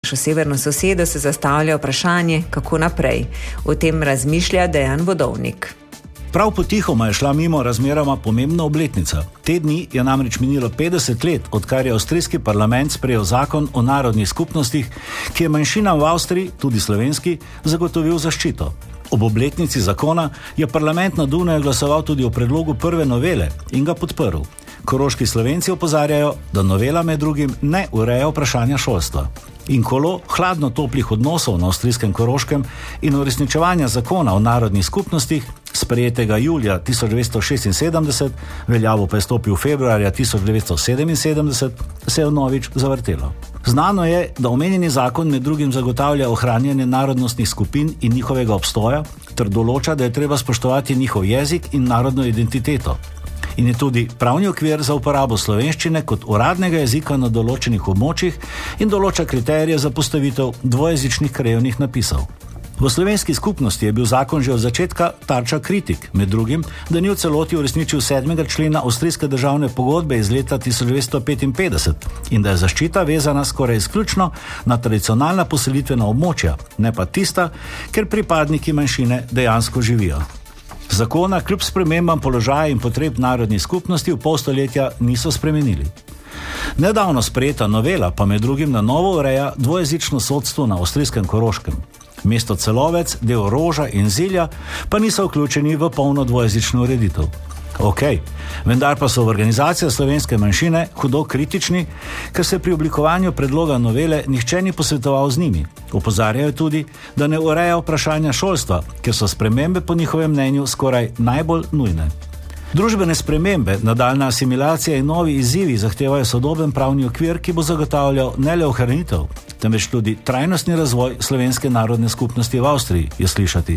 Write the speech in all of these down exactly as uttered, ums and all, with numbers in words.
Našo severno sosedo se zastavlja vprašanje, kako naprej. O tem razmišlja Dejan Vodovnik. Prav potihoma je šla mimo razmeroma pomembna obletnica. Te dni je namreč minilo petdeset let, odkar je avstrijski parlament sprejel zakon o narodnih skupnostih, ki je manjšinam v Avstriji, tudi slovenski, zagotovil zaščito. Ob obletnici zakona je parlament na Dunaju glasoval tudi o predlogu prve novele in ga podprl. Koroški Slovenci opozarjajo, da novela med drugim ne ureja vprašanja šolstva. In kolo hladno-toplih odnosov na avstrijskem Koroškem in uresničevanja zakona o narodnih skupnostih, sprejetega julija tisoč devetsto šestinsedemdeset, veljavo pa je stopil februarja tisoč devetsto sedeminsedemdeset, se je vnovič zavrtelo. Znano je, da omenjeni zakon med drugim zagotavlja ohranjanje narodnostnih skupin in njihovega obstoja, ter določa, da je treba spoštovati njihov jezik in narodno identiteto. In je tudi pravni okvir za uporabo slovenščine kot uradnega jezika na določenih območjih in določa kriterije za postavitev dvojezičnih krajevnih napisov. V slovenski skupnosti je bil zakon že od začetka tarča kritik, med drugim, da ni v celoti uresničil sedmega člena avstrijske državne pogodbe iz leta tisoč devetsto petinpetdeset in da je zaščita vezana skoraj izključno na tradicionalna poselitvena območja, ne pa tista, kjer pripadniki manjšine dejansko živijo. Zakona kljub spremembam položaja in potreb narodnih skupnosti v pol stoletja niso spremenili. Nedavno sprejeta novela pa med drugim na novo ureja dvojezično sodstvo na avstrijskem Koroškem. Mesto Celovec, del Roža in Zilja pa niso vključeni v polno dvojezično ureditev. Ok, vendar pa so v organizaciji slovenske manjšine hudo kritični, ker se pri oblikovanju predloga novele nihče ni posvetoval z njimi. Opozarjajo tudi, da ne ureja vprašanja šolstva, ker so spremembe po njihovem mnenju skoraj najbolj nujne. Družbene spremembe, nadaljna asimilacija in novi izzivi zahtevajo sodoben pravni okvir, ki bo zagotavljal ne le ohranitev, temveč tudi trajnostni razvoj slovenske narodne skupnosti v Avstriji, je slišati.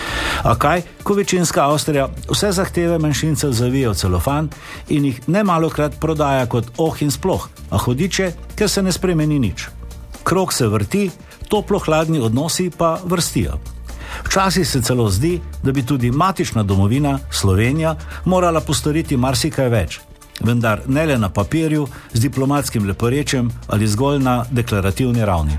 A kaj, ko večinska Avstrija vse zahteve manjšincev zavije v celofan in jih nemalokrat prodaja kot oh in sploh, a hodiče, ker se ne spremeni nič. Krog se vrti, toplo-hladni odnosi pa vrstijo. Včasih se celo zdi, da bi tudi matična domovina, Slovenija, morala postoriti marsikaj več, vendar ne le na papirju, z diplomatskim leporečjem ali zgolj na deklarativni ravni.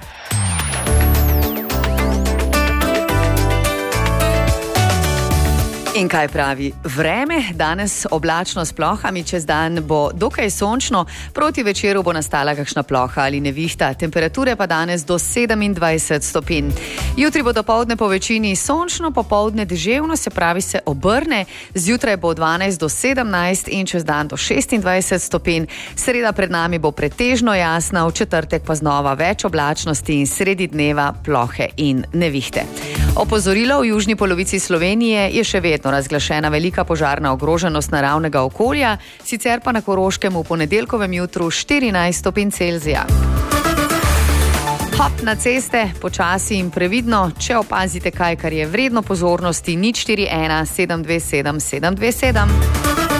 In kaj pravi vreme? Danes oblačno s plohami, čez dan bo dokaj sončno, proti večeru bo nastala kakšna ploha ali nevihta, temperature pa danes do sedemindvajset stopinj. Jutri bo dopoldne po večini sončno, popoldne deževno, se pravi se obrne, zjutraj bo dvanajst do sedemnajst in čez dan do šestindvajset stopinj. Sreda pred nami bo pretežno jasna, v četrtek pa znova več oblačnosti in sredi dneva plohe in nevihte. Opozorilo, v južni polovici Slovenije je še vedno razglašena velika požarna ogroženost naravnega okolja, sicer pa na Koroškem v ponedeljkovem jutru štirinajst stopinj Celzija. Hop na ceste, počasi in previdno, če opazite kaj, kar je vredno pozornosti, nič štiri ena sedem dve sedem sedem dve sedem.